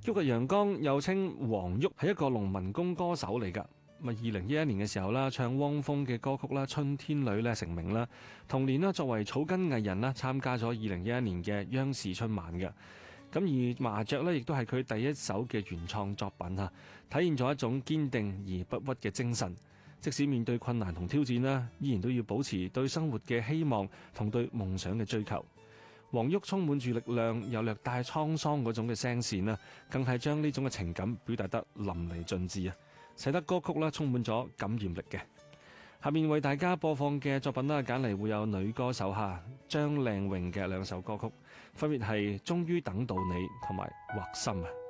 旭日陽剛又稱黃旭，係一個農民工歌手嚟㗎。2011年嘅時候啦，唱汪峰嘅歌曲啦《春天裏》咧成名啦。同年啦，作為草根藝人啦，參加咗2011年嘅央視春晚嘅。咁而麻雀咧，亦都係佢第一首嘅原創作品嚇，體現咗一種堅定而不屈嘅精神。即使面對困難同挑戰啦，依然都要保持對生活嘅希望同對夢想嘅追求。黃旭充滿住力量又略帶滄桑嗰種嘅聲線啦，更係將呢種嘅情感表達得淋漓盡致啊！使得歌曲啦充滿咗感染力嘅。下面為大家播放嘅作品啦，揀嚟會有女歌手張靚穎嘅兩首歌曲，分別係《終於等到你》同埋《畫心》啊。